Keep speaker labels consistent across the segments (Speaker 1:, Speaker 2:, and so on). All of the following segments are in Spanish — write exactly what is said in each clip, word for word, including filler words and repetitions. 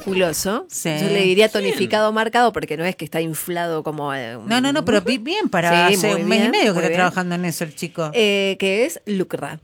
Speaker 1: musculoso.
Speaker 2: Sí.
Speaker 1: Yo le diría tonificado marcado porque no es que está inflado como... Eh,
Speaker 2: No, no, no, pero bien para
Speaker 1: sí,
Speaker 2: hace un
Speaker 1: bien,
Speaker 2: mes y medio que está
Speaker 1: bien.
Speaker 2: trabajando en eso el chico.
Speaker 1: Eh, que es Lucra.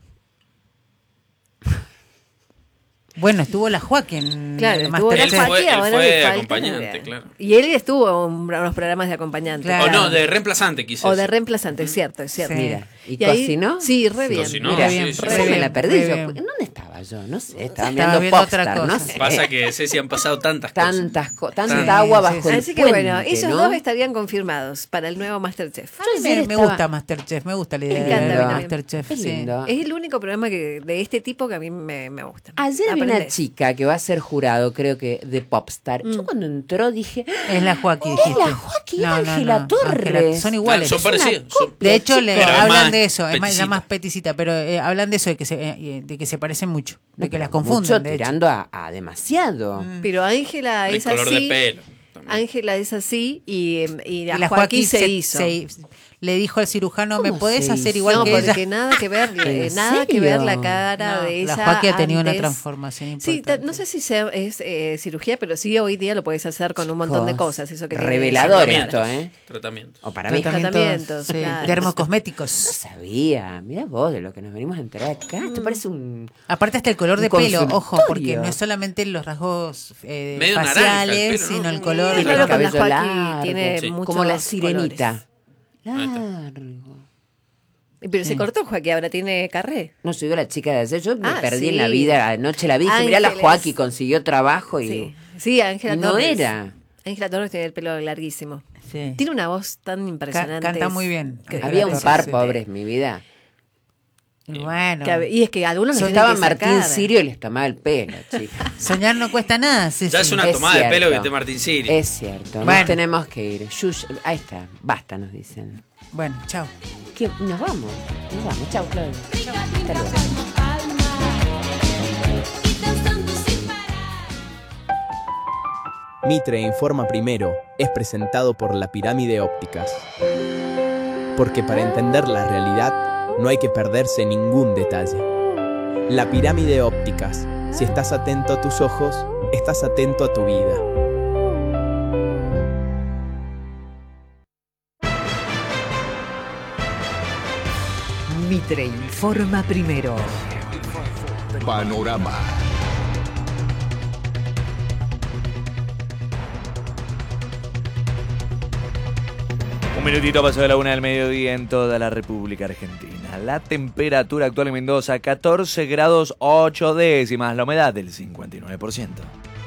Speaker 2: Bueno, estuvo la Joaquín.
Speaker 1: Claro,
Speaker 2: en
Speaker 1: estuvo la
Speaker 2: Masterchef.
Speaker 3: Él fue-
Speaker 1: Joaquín,
Speaker 3: él
Speaker 1: ahora
Speaker 3: fue
Speaker 1: le falta
Speaker 3: acompañante,
Speaker 1: también.
Speaker 3: claro.
Speaker 1: Y él estuvo en unos programas de acompañante.
Speaker 2: Claro.
Speaker 3: O no, de reemplazante quise
Speaker 1: O de
Speaker 3: decir.
Speaker 1: reemplazante, es cierto, es cierto.
Speaker 2: Sí.
Speaker 4: Mira, ¿y,
Speaker 1: Y ahí-
Speaker 4: cocinó?
Speaker 1: Sí, re bien.
Speaker 3: Cocinó,
Speaker 2: Mira,
Speaker 3: sí,
Speaker 2: bien,
Speaker 3: sí,
Speaker 2: re
Speaker 3: sí.
Speaker 4: Re me
Speaker 2: bien,
Speaker 4: la perdí
Speaker 2: re
Speaker 4: yo.
Speaker 2: bien.
Speaker 4: ¿Dónde estaba yo? No sé, estaba
Speaker 2: Estaba
Speaker 4: viendo
Speaker 2: viendo otra
Speaker 4: Popstar, no
Speaker 2: cosa.
Speaker 4: sé.
Speaker 3: Pasa que Ceci han pasado tantas cosas.
Speaker 4: Tantas co- tanta
Speaker 3: Sí,
Speaker 4: agua
Speaker 2: sí,
Speaker 4: bajo
Speaker 2: sí.
Speaker 4: el
Speaker 1: Así que
Speaker 4: puente,
Speaker 1: bueno, esos
Speaker 4: ¿no?
Speaker 1: dos estarían confirmados para el nuevo Masterchef.
Speaker 2: A mí me,
Speaker 4: ayer
Speaker 2: me
Speaker 4: estaba-
Speaker 2: gusta Masterchef, me gusta la idea
Speaker 1: Me encanta,
Speaker 2: de
Speaker 1: a mí también.
Speaker 2: Masterchef.
Speaker 4: Es
Speaker 2: Sí.
Speaker 4: lindo.
Speaker 1: Es el único programa que, de este tipo que a mí me, me gusta.
Speaker 4: Ayer vi una
Speaker 1: Aprendés.
Speaker 4: chica que va a ser jurado, creo que de Popstar. Yo
Speaker 1: Mm.
Speaker 4: cuando entró dije,
Speaker 2: Es la Joaquín,
Speaker 4: es
Speaker 2: dijiste.
Speaker 4: la Joaquín
Speaker 2: No, no,
Speaker 4: Ángela
Speaker 2: no,
Speaker 4: Torres.
Speaker 2: Ángela- son iguales.
Speaker 3: Son parecidos. son-
Speaker 2: De hecho, le
Speaker 3: Pero es
Speaker 2: hablan
Speaker 3: más
Speaker 2: de eso, es más, ya
Speaker 3: peticita.
Speaker 2: más peticita, pero eh, hablan de eso, de que se, eh, de que se parecen mucho, de
Speaker 4: No,
Speaker 2: que las
Speaker 4: pero
Speaker 2: confunden,
Speaker 4: mucho
Speaker 2: de hecho.
Speaker 4: tirando a, a demasiado.
Speaker 2: Mm.
Speaker 1: Pero Ángela
Speaker 3: El
Speaker 1: es
Speaker 3: color
Speaker 1: así.
Speaker 3: de pelo. también.
Speaker 1: Ángela es así y, y,
Speaker 2: Y
Speaker 1: la
Speaker 2: la
Speaker 1: Joaquín
Speaker 2: Joaquín
Speaker 1: se,
Speaker 2: se,
Speaker 1: hizo.
Speaker 2: se- le dijo al cirujano, ¿me
Speaker 4: ¿Cómo
Speaker 2: podés
Speaker 4: se
Speaker 2: hacer
Speaker 4: hizo?
Speaker 2: igual
Speaker 1: no,
Speaker 2: que
Speaker 1: porque
Speaker 2: ella?
Speaker 1: nada que ver, eh,
Speaker 4: ¿En
Speaker 1: nada que
Speaker 4: serio?
Speaker 1: ver la cara
Speaker 2: No,
Speaker 1: de ella.
Speaker 2: la Joaquín ha tenido una
Speaker 1: antes.
Speaker 2: transformación
Speaker 1: Sí,
Speaker 2: importante.
Speaker 1: ta- no sé si sea, es eh, cirugía, pero sí hoy día lo puedes hacer con un montón de
Speaker 4: Chicos,
Speaker 1: cosas. Eso que tiene-
Speaker 4: revelador
Speaker 3: Tratamientos,
Speaker 4: esto, ¿eh?
Speaker 3: Tratamientos.
Speaker 4: O para mí.
Speaker 2: Tratamientos,
Speaker 1: Tratamientos,
Speaker 2: sí,
Speaker 1: claro.
Speaker 4: No
Speaker 2: dermocosméticos.
Speaker 4: sabía. Mira vos de lo que nos venimos a enterar acá. Esto parece un...
Speaker 2: Aparte hasta el color de
Speaker 4: Un
Speaker 2: pelo, ojo,
Speaker 4: consultorio.
Speaker 2: porque no es solamente los rasgos eh,
Speaker 3: Medio naranja el
Speaker 2: faciales,
Speaker 3: pelo, ¿no?
Speaker 2: sino el color.
Speaker 1: Sí,
Speaker 4: el
Speaker 2: de
Speaker 1: claro,
Speaker 2: los
Speaker 1: con la
Speaker 4: cabello
Speaker 1: Joaquín
Speaker 4: largo,
Speaker 1: tiene
Speaker 3: sí.
Speaker 1: muchos
Speaker 4: como la
Speaker 1: colores.
Speaker 4: sirenita.
Speaker 3: Ahí está.
Speaker 4: Largo.
Speaker 1: Pero se cortó Joaquín, ahora tiene carré.
Speaker 4: No soy yo la chica de ayer. Yo me
Speaker 1: Ah,
Speaker 4: perdí
Speaker 1: sí.
Speaker 4: en la vida. Anoche la vi. Dije, mirá la
Speaker 1: Ángeles.
Speaker 4: Joaquín consiguió trabajo y...
Speaker 1: Sí, sí, Ángela
Speaker 4: y no
Speaker 1: Torres.
Speaker 4: era.
Speaker 1: Ángela Torres tiene el pelo larguísimo.
Speaker 2: Sí.
Speaker 1: Tiene una voz tan
Speaker 2: Ca-
Speaker 1: impresionante.
Speaker 2: canta muy bien.
Speaker 1: Que-
Speaker 4: Había un
Speaker 2: Torres,
Speaker 4: par,
Speaker 2: sí.
Speaker 4: pobres, mi vida.
Speaker 2: Y bueno,
Speaker 1: que- y es que algunos nos
Speaker 4: Estaba
Speaker 1: tienen que
Speaker 4: Martín
Speaker 1: sacar.
Speaker 4: Sirio y les tomaba el pelo, chica.
Speaker 2: soñar no cuesta nada. Sí,
Speaker 3: Ya
Speaker 2: sí.
Speaker 3: es una
Speaker 4: Es
Speaker 3: tomada de
Speaker 4: cierto.
Speaker 3: pelo que esté Martín Sirio.
Speaker 4: Es cierto.
Speaker 2: Bueno.
Speaker 4: Nos tenemos que ir. Yush, ahí está. Basta, nos dicen.
Speaker 2: Bueno, chao.
Speaker 4: ¿Qué? Nos vamos. Nos vamos. Chau, Claudia. Hasta luego.
Speaker 5: Mitre Informa Primero es presentado por la Pirámide Ópticas. Porque para entender la realidad no hay que perderse ningún detalle. La Pirámide Ópticas. Si estás atento a tus ojos, estás atento a tu vida.
Speaker 6: Mitre Informa Primero.
Speaker 7: Panorama.
Speaker 8: Un minutito pasó de la una del mediodía en toda la República Argentina. La temperatura actual en Mendoza, catorce grados ocho décimas. La humedad del cincuenta y nueve por ciento.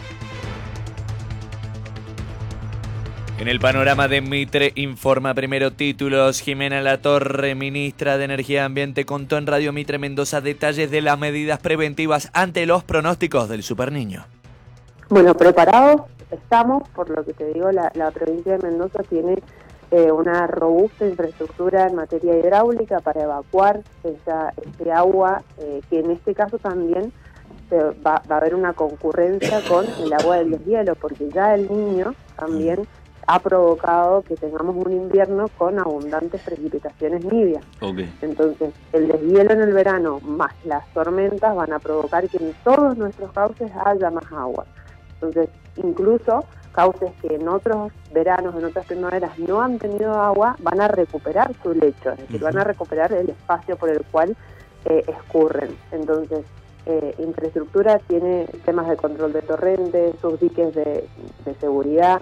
Speaker 8: En el panorama de Mitre Informa Primero, títulos. Jimena Latorre, ministra de Energía y Ambiente, contó en Radio Mitre Mendoza detalles de las medidas preventivas ante los pronósticos del superniño.
Speaker 9: Bueno, preparados estamos, por lo que te digo, la, la provincia de Mendoza tiene eh, una robusta infraestructura en materia hidráulica para evacuar esa, ese agua, eh, que en este caso también se va, va a haber una concurrencia con el agua del deshielo, porque ya el Niño también ha provocado que tengamos un invierno con abundantes precipitaciones nidias.
Speaker 3: Okay.
Speaker 9: Entonces, el deshielo en el verano más las tormentas van a provocar que en todos nuestros cauces haya más agua. Entonces, incluso cauces que en otros veranos, en otras primaveras no han tenido agua, van a recuperar su lecho, es decir, van a recuperar el espacio por el cual eh, escurren. Entonces, eh, infraestructura tiene temas de control de torrentes, sus diques de, de seguridad.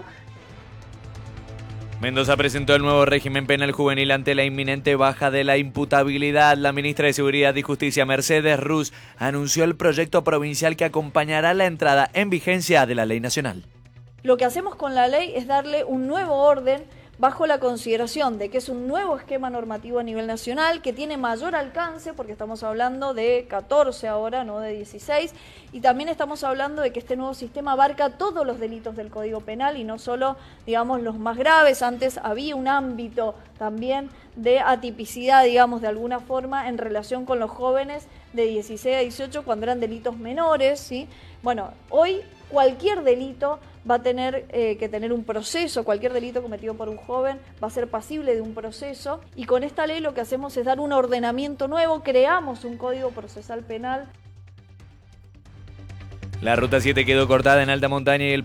Speaker 8: Mendoza presentó el nuevo régimen penal juvenil ante la inminente baja de la imputabilidad. La ministra de Seguridad y Justicia, Mercedes Ruz, anunció el proyecto provincial que acompañará la entrada en vigencia de la ley nacional.
Speaker 10: Lo que hacemos con la ley es darle un nuevo orden bajo la consideración de que es un nuevo esquema normativo a nivel nacional, que tiene mayor alcance, porque estamos hablando de catorce ahora, no de dieciséis, y también estamos hablando de que este nuevo sistema abarca todos los delitos del Código Penal y no solo, digamos, los más graves. Antes había un ámbito también de atipicidad, digamos, de alguna forma, en relación con los jóvenes de dieciséis a dieciocho cuando eran delitos menores, ¿sí? Bueno, hoy cualquier delito va a tener eh, que tener un proceso, cualquier delito cometido por un joven va a ser pasible de un proceso, y con esta ley lo que hacemos es dar un ordenamiento nuevo, creamos un código procesal penal.
Speaker 8: La ruta siete quedó cortada en alta montaña y el